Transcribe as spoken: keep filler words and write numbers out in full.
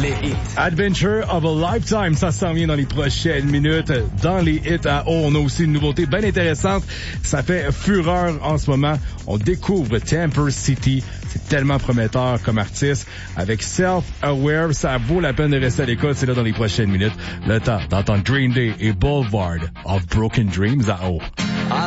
Les hits. Adventure of a Lifetime, ça s'en vient dans les prochaines minutes. Dans les hits à haut, on a aussi une nouveauté bien intéressante. Ça fait fureur en ce moment. On découvre Temper City. C'est tellement prometteur comme artiste. Avec Self-Aware, ça vaut la peine de rester à l'écoute. C'est là dans les prochaines minutes. Le temps d'entendre Green Day et Boulevard of Broken Dreams à haut.